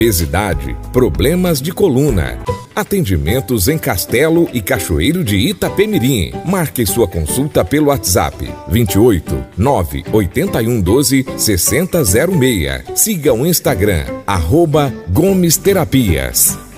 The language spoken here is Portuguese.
obesidade, problemas de coluna. Atendimentos em Castelo e Cachoeiro de Itapemirim. Marque sua consulta pelo WhatsApp 28 981 12 6006. Siga o Instagram @Gomes Terapias.